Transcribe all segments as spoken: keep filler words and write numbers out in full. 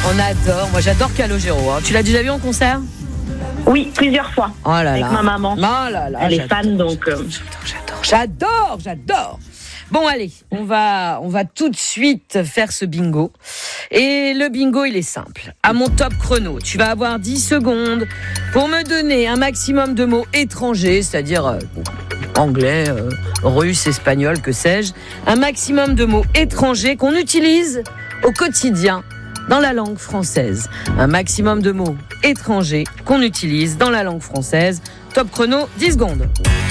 On adore. Moi, j'adore Calogero. Hein. Tu l'as déjà vu en concert ? Oui, plusieurs fois. Oh là avec là. ma maman. Oh là là. Elle est j'adore. fan, donc. Euh... J'adore, j'adore, j'adore. Bon, allez, on va, on va tout de suite faire ce bingo. Et le bingo, il est simple. À mon top chrono, tu vas avoir dix secondes pour me donner un maximum de mots étrangers, c'est-à-dire euh, anglais, euh, russe, espagnol, que sais-je. Un maximum de mots étrangers qu'on utilise au quotidien dans la langue française. Un maximum de mots étrangers qu'on utilise dans la langue française. Top chrono, dix secondes.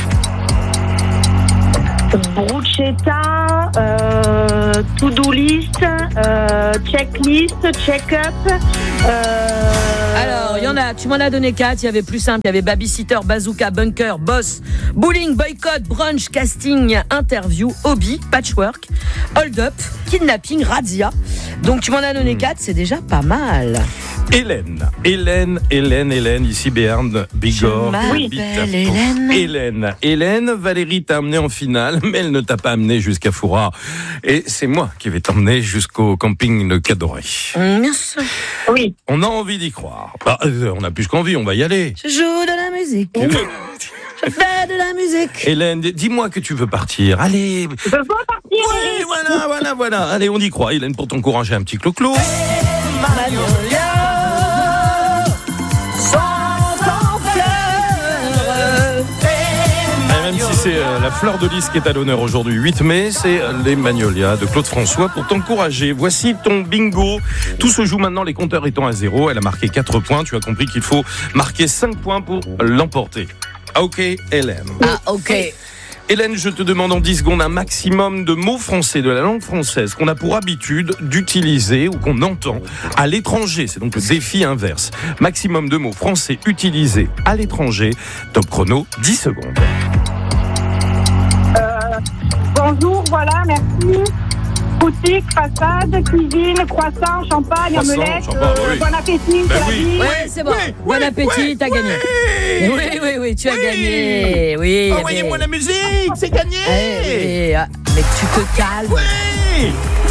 Bruschetta, euh, to-do list, euh, checklist, check-up. Euh... Alors, il y en a, tu m'en as donné quatre, il y avait plus simple, il y avait babysitter, bazooka, bunker, boss, bowling, boycott, brunch, casting, interview, hobby, patchwork, hold-up, kidnapping, razzia. Donc tu m'en as donné quatre, c'est déjà pas mal. Hélène, Hélène, Hélène, Hélène, ici Béarn, Bigorre, Oui. Hélène. Hélène, Hélène, Valérie t'a amené en finale, mais elle ne t'a pas amené jusqu'à Foura. Et c'est moi qui vais t'emmener jusqu'au camping de Cadoré. Merci. Oui. On a envie d'y croire. Bah, euh, on a plus qu'envie, on va y aller. Je joue de la musique. Je fais de la musique. Hélène, dis-moi que tu veux partir. Allez. Je veux pas partir. Oui, voilà, voilà, voilà. Allez, on y croit. Hélène, pour t'encourager, un petit clo-clo. Même si c'est euh, la fleur de lys qui est à l'honneur aujourd'hui, huit mai, c'est euh, les Magnolias de Claude François pour t'encourager. Voici ton bingo. Tout se joue maintenant, les compteurs étant à zéro. Elle a marqué quatre points. Tu as compris qu'il faut marquer cinq points pour l'emporter. Ok, Hélène. Ah, ok. Hélène, je te demande en dix secondes un maximum de mots français, de la langue française, qu'on a pour habitude d'utiliser ou qu'on entend à l'étranger. C'est donc le défi inverse. Maximum de mots français utilisés à l'étranger. Top chrono, dix secondes. Bonjour, voilà, merci. Boutique, façade, cuisine, croissant, champagne, Croissant, omelette. champagne, euh, oui. Bon appétit, Ben tu oui. as dit. Ouais, c'est bon. Oui, Bon oui, appétit, oui, t'as gagné. oui. Oui, oui, oui, tu as Oui. gagné. Oui. Envoyez-moi la musique, c'est gagné. Eh, eh, ah, mais tu te calmes. Oui.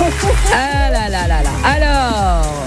Ah là là là là. Alors,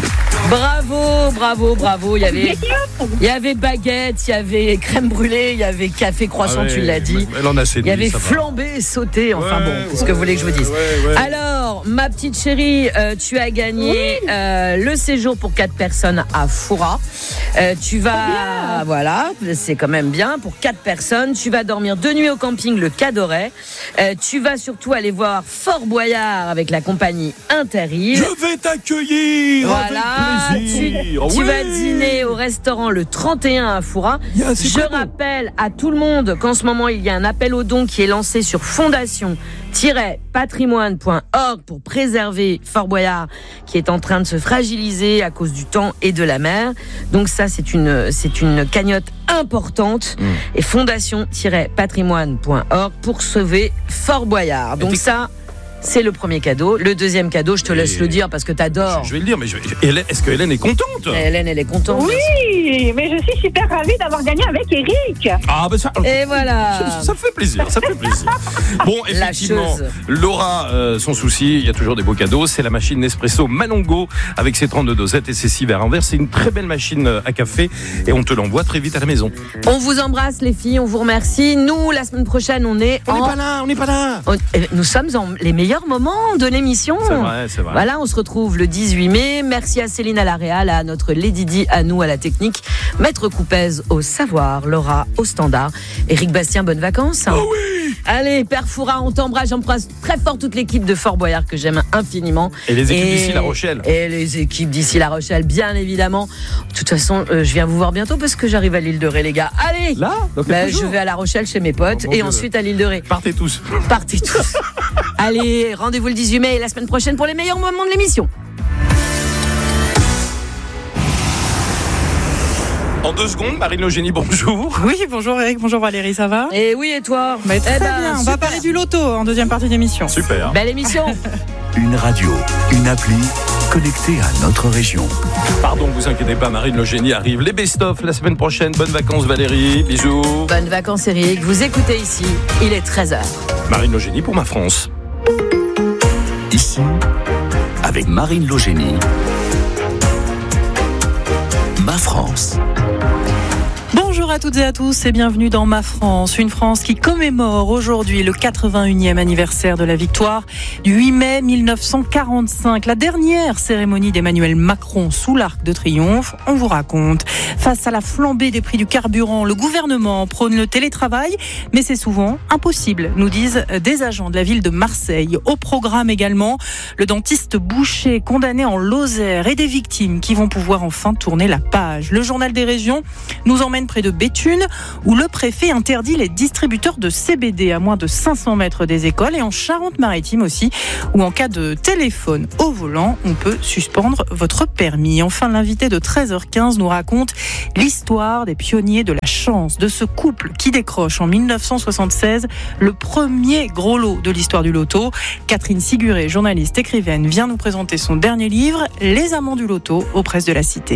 bravo, bravo, bravo. Il y avait, il y avait baguette, il y avait crème brûlée, il y avait café croissant, Ah ouais, tu l'as dit. Elle en a séduit, Il y avait ça va. flambé, sauté. Enfin Ouais, bon, qu'est-ce que ouais, vous voulez que je vous dise. ouais, ouais. Alors, ma petite chérie, euh, tu as gagné euh, le séjour pour quatre personnes à Foura. Euh, tu vas, voilà, c'est quand même bien pour quatre personnes. Tu vas dormir deux nuits au camping le Cadoré. Euh, tu vas surtout aller voir Fort Boyard avec la compagnie Interîle. Je vais t'accueillir Voilà, avec tu, plaisir. tu Oui. vas dîner au restaurant le trente et un à Foura. Yeah, c'est Je très beau. rappelle à tout le monde qu'en ce moment, il y a un appel aux dons qui est lancé sur fondation tiret patrimoine point org pour préserver Fort Boyard qui est en train de se fragiliser à cause du temps et de la mer. Donc ça, c'est une, c'est une cagnotte importante. Mmh. Et fondation tiret patrimoine point org pour sauver Fort Boyard. Donc ça, c'est le premier cadeau. Le deuxième cadeau, je te laisse Et- le dire parce que t'adores. Je, je vais le dire, mais je, Hélène, est-ce que Hélène est contente? Hélène, elle est contente. Oui, mais je suis super ravie d'avoir gagné avec Eric. Ah ben ça, Et voilà. ça, ça fait plaisir, ça fait plaisir. Bon, effectivement, Lâcheuse. Laura, euh, son souci, il y a toujours des beaux cadeaux. C'est la machine Nespresso Malongo avec ses trente-deux dosettes et ses six verres en verre. C'est une très belle machine à café et on te l'envoie très vite à la maison. On vous embrasse les filles, on vous remercie. Nous, la semaine prochaine, on est On n'est en... pas là, on n'est pas là. on- eh, Nous sommes en les meilleurs moments de l'émission. C'est vrai, c'est vrai. Voilà, on se retrouve le dix-huit mai. Merci à Céline à la réal, à notre Lady Di, à nous à la technique, Maître Coupez au savoir, Laura au standard. Éric Bastien, bonnes vacances. Oh oui. Allez, Père Foura, on t'embrasse. J'embrasse très fort toute l'équipe de Fort Boyard que j'aime infiniment. Et les équipes d'ici La Rochelle. Et les équipes d'ici La Rochelle, bien évidemment. De toute façon, euh, je viens vous voir bientôt parce que j'arrive à l'île de Ré, les gars. Allez, Là, dans bah, quelques je jours. vais à La Rochelle chez mes potes Oh, mon et Dieu. ensuite à l'île de Ré. Partez tous. Partez tous. Allez, rendez-vous le dix-huit mai et la semaine prochaine pour les meilleurs moments de l'émission. En deux secondes, Marine Eugénie, bonjour. Oui, bonjour Eric, bonjour Valérie, ça va? Et oui, et toi? Bah, Très Eh ben, bien, on super. va parler du loto en deuxième partie d'émission. Super. Belle émission. Une radio, une appli connectée à notre région. Pardon, vous inquiétez pas, Marine Eugénie arrive. Les best-of la semaine prochaine. Bonnes vacances Valérie, bisous. Bonnes vacances, Eric. Vous écoutez ici, il est treize heures. Marine Eugénie pour ma France. Ici, avec Marine Logénie Ma France. Bonjour à toutes et à tous et bienvenue dans Ma France, une France qui commémore aujourd'hui le quatre-vingt-unième anniversaire de la victoire du huit mai mille neuf cent quarante-cinq, la dernière cérémonie d'Emmanuel Macron sous l'Arc de Triomphe. On vous raconte. Face à la flambée des prix du carburant, le gouvernement prône le télétravail, mais c'est souvent impossible, nous disent des agents de la ville de Marseille. Au programme également, le dentiste boucher condamné en Lozère et des victimes qui vont pouvoir enfin tourner la page. Le journal des régions nous emmène près de Béthune, où le préfet interdit les distributeurs de C B D à moins de cinq cents mètres des écoles, et en Charente-Maritime aussi, où en cas de téléphone au volant, on peut suspendre votre permis. Enfin, l'invité de treize heures quinze nous raconte l'histoire des pionniers de la chance, de ce couple qui décroche en mille neuf cent soixante-seize le premier gros lot de l'histoire du loto. Catherine Siguré, journaliste écrivaine, vient nous présenter son dernier livre, Les Amants du loto, aux presses de la Cité.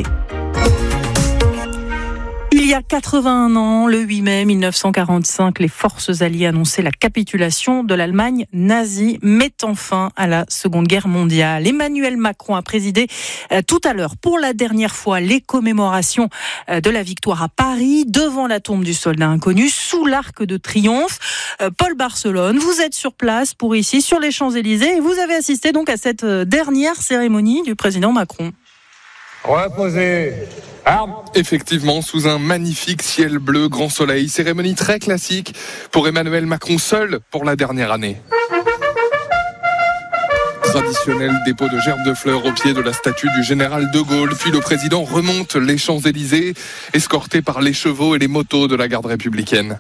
Il y a quatre-vingt-un ans, le huit mai mille neuf cent quarante-cinq, les forces alliées annonçaient la capitulation de l'Allemagne nazie, mettant fin à la Seconde Guerre mondiale. Emmanuel Macron a présidé euh, tout à l'heure pour la dernière fois les commémorations euh, de la victoire à Paris, devant la tombe du soldat inconnu, sous l'Arc de Triomphe. Euh, Paul Barcelone, vous êtes sur place pour ici, sur les Champs-Élysées, et vous avez assisté donc à cette euh, dernière cérémonie du président Macron. Reposez. Arme. Effectivement, sous un magnifique ciel bleu, grand soleil, cérémonie très classique pour Emmanuel Macron seul pour la dernière année. Traditionnel dépôt de gerbes de fleurs au pied de la statue du général de Gaulle, puis le président remonte les Champs-Élysées, escorté par les chevaux et les motos de la garde républicaine.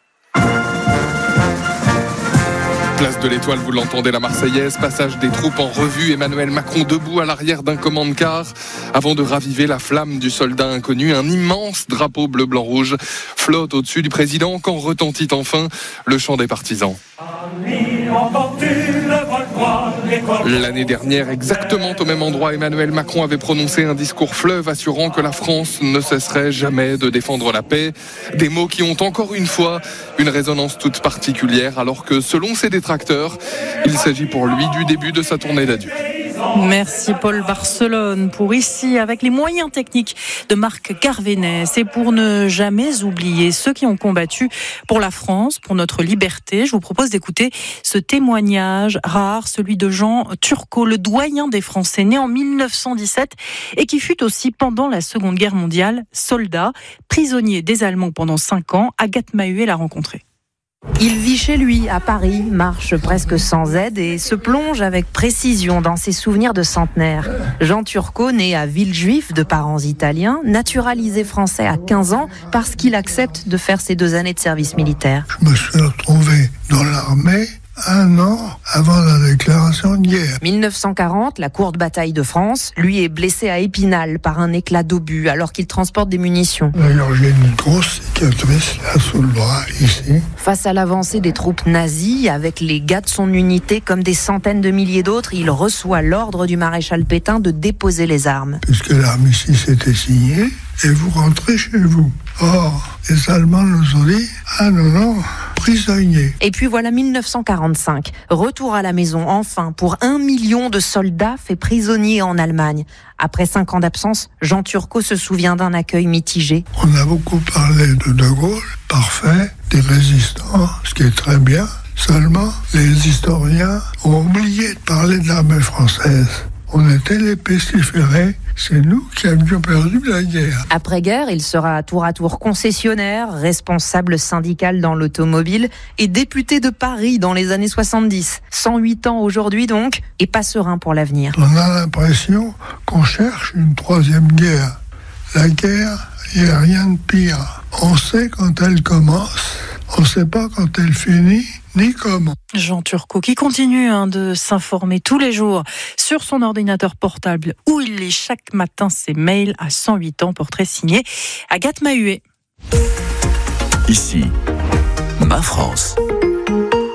Place de l'Étoile, vous l'entendez, la Marseillaise, passage des troupes en revue, Emmanuel Macron debout à l'arrière d'un commande-car, avant de raviver la flamme du soldat inconnu. Un immense drapeau bleu-blanc-rouge flotte au-dessus du président quand retentit enfin le chant des partisans. L'année dernière, exactement au même endroit, Emmanuel Macron avait prononcé un discours fleuve assurant que la France ne cesserait jamais de défendre la paix. Des mots qui ont encore une fois une résonance toute particulière, alors que selon ses détracteurs, il s'agit pour lui du début de sa tournée d'adieu. Merci Paul Barcelone pour ici, avec les moyens techniques de Marc Carvénès, et pour ne jamais oublier ceux qui ont combattu pour la France, pour notre liberté. Je vous propose d'écouter ce témoignage rare, celui de Jean Turcot, le doyen des Français, né en mille neuf cent dix-sept et qui fut aussi pendant la Seconde Guerre mondiale soldat, prisonnier des Allemands pendant cinq ans. Agathe Mahuet l'a rencontré. Il vit chez lui, à Paris, marche presque sans aide et se plonge avec précision dans ses souvenirs de centenaire. Jean Turcot, né à Villejuif de parents italiens, naturalisé français à quinze ans parce qu'il accepte de faire ses deux années de service militaire. Je me suis retrouvé dans l'armée un an avant la déclaration de guerre. mille neuf cent quarante, la courte bataille de France. Lui est blessé à Épinal par un éclat d'obus alors qu'il transporte des munitions. D'ailleurs, j'ai une grosse cicatrice là sous le bras, ici. Face à l'avancée des troupes nazies, avec les gars de son unité comme des centaines de milliers d'autres, il reçoit l'ordre du maréchal Pétain de déposer les armes. Puisque l'armistice était signé, et vous rentrez chez vous. Or, les Allemands nous ont dit « Ah non, non, prisonniers ». Et puis voilà mille neuf cent quarante-cinq, retour à la maison enfin pour un million de soldats faits prisonniers en Allemagne. Après cinq ans d'absence, Jean Turcot se souvient d'un accueil mitigé. On a beaucoup parlé de De Gaulle, parfait, des résistants, ce qui est très bien. Seulement, les historiens ont oublié de parler de l'armée française. On était les pestiférés, c'est nous qui avions perdu la guerre. Après-guerre, il sera tour à tour concessionnaire, responsable syndical dans l'automobile et député de Paris dans les années soixante-dix. cent huit ans aujourd'hui donc, et pas serein pour l'avenir. On a l'impression qu'on cherche une troisième guerre. La guerre, il n'y a rien de pire. On sait quand elle commence, on ne sait pas quand elle finit, ni comment. Jean Turcot qui continue hein, de s'informer tous les jours sur son ordinateur portable où il lit chaque matin ses mails à cent huit ans, portrait signé Agathe Mahuet. Ici, Ma France. Le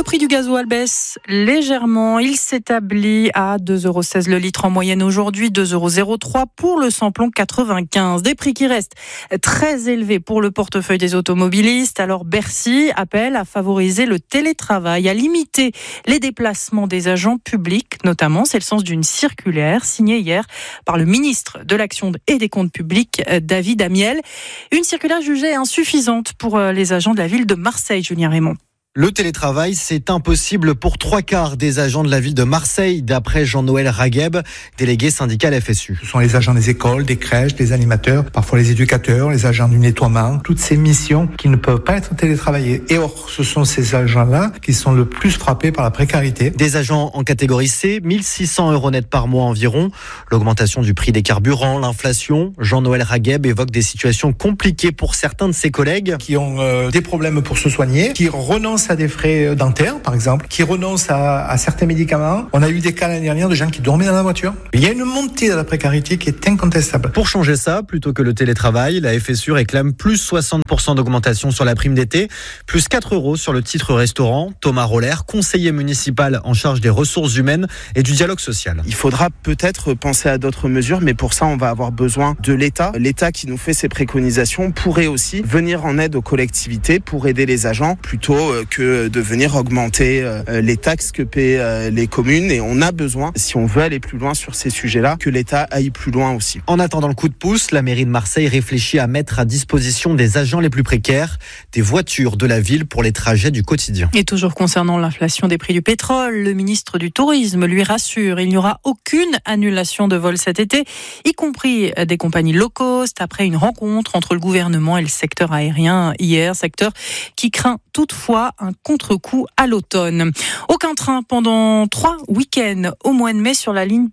prix du gasoil baisse légèrement. Il s'établit à deux euros seize le litre en moyenne aujourd'hui, deux euros zéro trois pour le samplon quatre-vingt-quinze. Des prix qui restent très élevés pour le portefeuille des automobilistes. Alors Bercy appelle à favoriser le télétravail, à limiter les déplacements des agents publics, notamment. C'est le sens d'une circulaire signée hier par le ministre de l'Action et des Comptes publics, David Amiel. Une circulaire jugée insuffisante pour les agents de la ville de Marseille, Julien Raymond. Le télétravail, c'est impossible pour trois quarts des agents de la ville de Marseille, d'après Jean-Noël Ragheb, délégué syndical F S U. Ce sont les agents des écoles, des crèches, des animateurs, parfois les éducateurs, les agents du nettoiement, toutes ces missions qui ne peuvent pas être télétravaillées. Et or, ce sont ces agents-là qui sont le plus frappés par la précarité. Des agents en catégorie C, mille six cents euros net par mois environ. L'augmentation du prix des carburants, l'inflation. Jean-Noël Ragheb évoque des situations compliquées pour certains de ses collègues. Qui ont euh, des problèmes pour se soigner, qui renoncent à des frais dentaires, par exemple, qui renoncent à, à certains médicaments. On a eu des cas l'année dernière de gens qui dormaient dans la voiture. Il y a une montée de la précarité qui est incontestable. Pour changer ça, plutôt que le télétravail, la F S U réclame plus soixante pour cent d'augmentation sur la prime d'été, plus quatre euros sur le titre restaurant. Thomas Roller, conseiller municipal en charge des ressources humaines et du dialogue social. Il faudra peut-être penser à d'autres mesures, mais pour ça, on va avoir besoin de l'État. L'État qui nous fait ses préconisations pourrait aussi venir en aide aux collectivités pour aider les agents plutôt que de venir augmenter les taxes que paient les communes. Et on a besoin, si on veut aller plus loin sur ces sujets-là, que l'État aille plus loin aussi. En attendant le coup de pouce, la mairie de Marseille réfléchit à mettre à disposition des agents les plus précaires des voitures de la ville pour les trajets du quotidien. Et toujours concernant l'inflation des prix du pétrole, le ministre du Tourisme lui rassure, il n'y aura aucune annulation de vol cet été, y compris des compagnies low cost, après une rencontre entre le gouvernement et le secteur aérien hier, secteur qui craint toutefois un contre-coup à l'automne. Aucun train pendant trois week-ends au mois de mai sur la ligne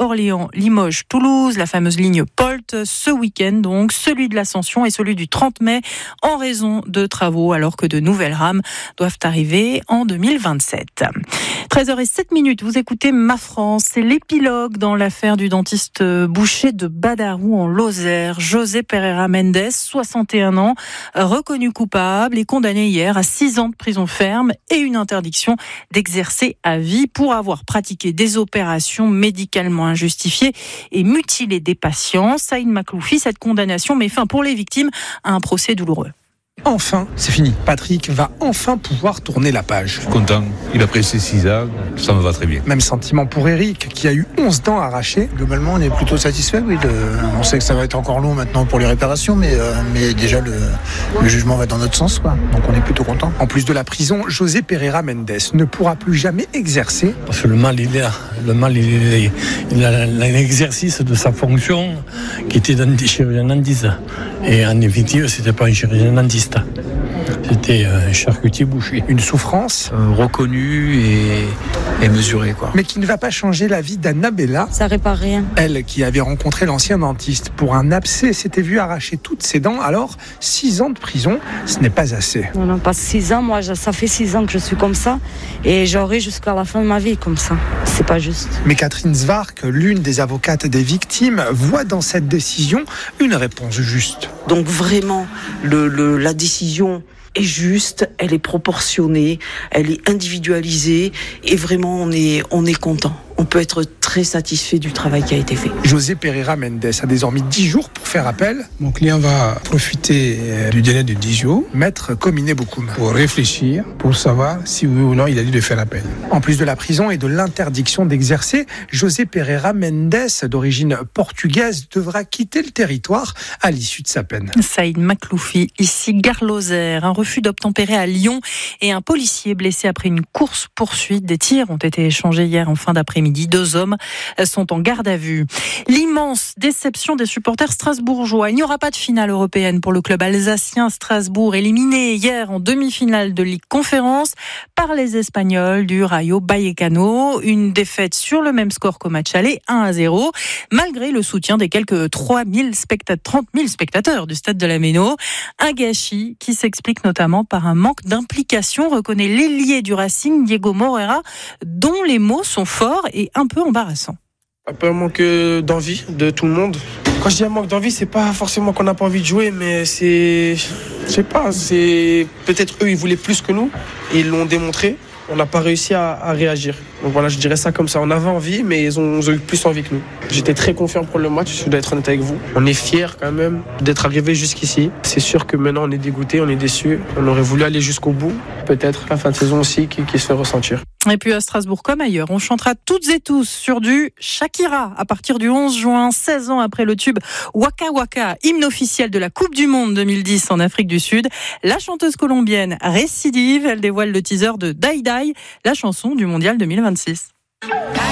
Paris-Orléans-Limoges-Toulouse, la fameuse ligne Polt. Ce week-end donc, celui de l'Ascension et celui du trente mai en raison de travaux, alors que de nouvelles rames doivent arriver en deux mille vingt-sept. treize heures zéro sept minutes, vous écoutez Ma France. C'est l'épilogue dans l'affaire du dentiste boucher de Badarou en Lozère. José Pereira Mendes, soixante et un ans, reconnu coupable et condamné hier à six ans de prison ferme et une interdiction d'exercer à vie pour avoir pratiqué des opérations médicalement injustifiées et mutilé des patients. Saïd Makloufi, cette condamnation met fin pour les victimes à un procès douloureux. Enfin, c'est fini. Patrick va enfin pouvoir tourner la page. Je suis content. Il a pris ses six ans. Ça me va très bien. Même sentiment pour Eric, qui a eu onze dents arrachées. Globalement, on est plutôt satisfait. Oui, de... On sait que ça va être encore long maintenant pour les réparations, mais, euh, mais déjà le, le jugement va dans notre sens, quoi. Donc on est plutôt content. En plus de la prison, José Pereira Mendes ne pourra plus jamais exercer. Parce que le mal, il est là. Le mal, il est il a l'exercice de sa fonction qui était d'un chirurgien dentiste. Et en définitive, c'était pas un chirurgien dentiste. C'était un charcutier boucher. Une souffrance euh, reconnue et, et mesurée, quoi. Mais qui ne va pas changer la vie d'Annabella. Ça répare rien. Elle, qui avait rencontré l'ancien dentiste pour un abcès, s'était vue arracher toutes ses dents. Alors, six ans de prison, ce n'est pas assez. Non, non, pas six ans. Moi, ça fait six ans que je suis comme ça. Et j'aurai jusqu'à la fin de ma vie comme ça. C'est pas juste. Mais Catherine Zwark, l'une des avocates des victimes, voit dans cette décision une réponse juste. Donc vraiment, le, le, la décision est juste, elle est proportionnée, elle est individualisée et vraiment on est, on est content. On peut être très satisfait du travail qui a été fait. José Pereira Mendes a désormais dix jours pour faire appel. Mon client va profiter du délai de dix jours. Maître Kominé Boukoum. Pour réfléchir, pour savoir si oui ou non il a dû de faire appel. En plus de la prison et de l'interdiction d'exercer, José Pereira Mendes, d'origine portugaise, devra quitter le territoire à l'issue de sa peine. Saïd Makloufi, ici Gare Lozère. Un refus d'obtempérer à Lyon et un policier blessé après une course-poursuite. Des tirs ont été échangés hier en fin d'après-midi. Deux hommes sont en garde à vue. L'immense déception des supporters strasbourgeois. Il n'y aura pas de finale européenne pour le club alsacien. Strasbourg éliminé hier en demi-finale de Ligue Conférence par les Espagnols du Rayo Vallecano. Une défaite sur le même score qu'au match aller, un à zéro, malgré le soutien des quelques trois mille spectateurs, trente mille spectateurs du stade de la Méno. Un gâchis qui s'explique notamment par un manque d'implication, reconnaît l'ailier du Racing, Diego Moreira, dont les mots sont forts et un peu embarrassants. Un peu un manque d'envie de tout le monde. Quand je dis un manque d'envie, c'est pas forcément qu'on n'a pas envie de jouer, mais c'est, je sais pas, c'est peut-être eux ils voulaient plus que nous et ils l'ont démontré. on n'a pas réussi à, à réagir. Donc voilà, je dirais ça comme ça. On avait envie, mais ils ont, ils ont eu plus envie que nous. J'étais très confiant pour le match, je dois être honnête avec vous. On est fiers quand même d'être arrivé jusqu'ici. C'est sûr que maintenant on est dégoûté, on est déçu. On aurait voulu aller jusqu'au bout. Peut-être la fin de saison aussi qui, qui se fait ressentir. Et puis à Strasbourg comme ailleurs, on chantera toutes et tous sur du Shakira à partir du onze juin, seize ans après le tube Waka Waka, hymne officiel de la Coupe du Monde deux mille dix en Afrique du Sud. La chanteuse colombienne récidive, elle dévoile le teaser de Die Die, la chanson du Mondial deux mille vingt-six.